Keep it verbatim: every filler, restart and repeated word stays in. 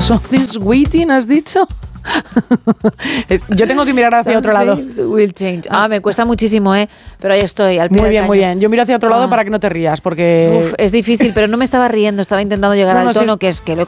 Something's waiting, ¿has dicho? Yo tengo que mirar hacia otro lado. Will change. Ah, me cuesta muchísimo, ¿eh? Pero ahí estoy, al pie Muy del bien, cañón. muy bien. Yo miro hacia otro lado ah. para que no te rías, porque... Uf, es difícil, pero no me estaba riendo, estaba intentando llegar no, al no, tono, si... que es que lo he